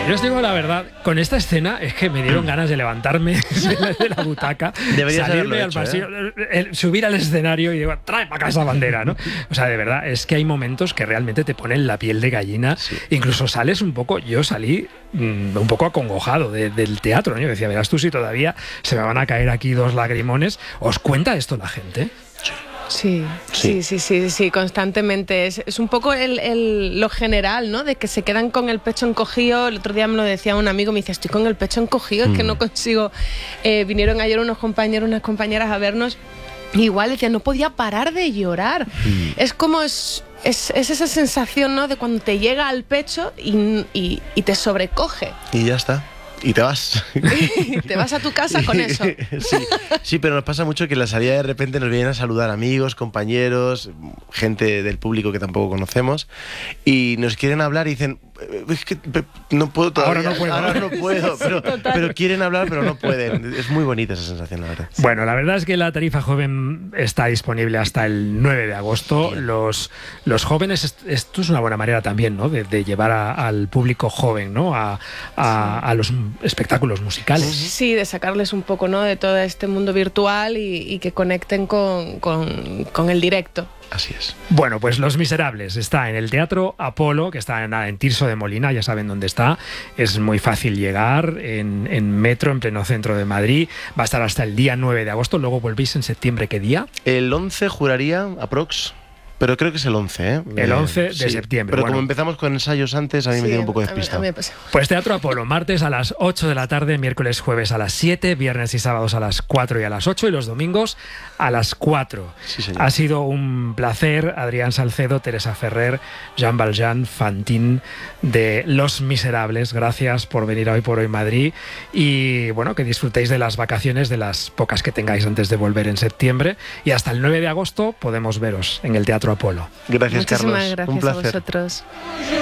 Yo os digo la verdad, con esta escena es que me dieron ganas de levantarme de la butaca, salirme al pasillo, subir al escenario y digo, trae para acá esa bandera, ¿no? O sea, de verdad, es que hay momentos que realmente te ponen la piel de gallina. Sí. Incluso sales un poco, yo salí un poco acongojado del teatro, ¿no? Yo decía, verás tú si todavía se me van a caer aquí 2 lagrimones. ¿Os cuenta esto la gente? Sí, constantemente. Es un poco lo general, ¿no? De que se quedan con el pecho encogido. El otro día me lo decía un amigo, me dice, estoy con el pecho encogido, es que no consigo. Vinieron ayer unos compañeros, unas compañeras a vernos. Igual decía, no podía parar de llorar. Es como es esa sensación, ¿no? De cuando te llega al pecho y te sobrecoge. Y ya está. Y te vas. Te vas a tu casa con eso. Sí, pero nos pasa mucho que en la salida de repente nos vienen a saludar amigos, compañeros, gente del público que tampoco conocemos, y nos quieren hablar y dicen, es que no puedo todavía. Ahora no puedo, pero quieren hablar, pero no pueden. Es muy bonita esa sensación, la verdad. Bueno, la verdad es que la tarifa joven está disponible hasta el 9 de agosto. Los jóvenes, esto es una buena manera también, ¿no? De llevar al público joven, ¿no? A los espectáculos musicales. Sí, de sacarles un poco, ¿no? De todo este mundo virtual y que conecten con el directo. Así es. Bueno, pues Los Miserables está en el Teatro Apolo, que está en Tirso de Molina, ya saben dónde está. Es muy fácil llegar, en metro, en pleno centro de Madrid. Va a estar hasta el día 9 de agosto. Luego volvéis en septiembre. ¿Qué día? El 11 juraría, aprox. Pero creo que es el 11, ¿eh? El 11 de septiembre. Pero bueno, como empezamos con ensayos antes, a mí me tiene un poco despistado. Pues Teatro Apolo, martes a las 8 de la tarde, miércoles, jueves a las 7, viernes y sábados a las 4 y a las 8 y los domingos a las 4. Sí, señor. Ha sido un placer, Adrián Salcedo, Teresa Ferrer, Jean Valjean, Fantine de Los Miserables. Gracias por venir a Hoy por Hoy Madrid y bueno, que disfrutéis de las vacaciones, de las pocas que tengáis antes de volver en septiembre, y hasta el 9 de agosto podemos veros en el Teatro Apolo. Gracias, Muchísimas Carlos. Gracias un placer. A vosotros.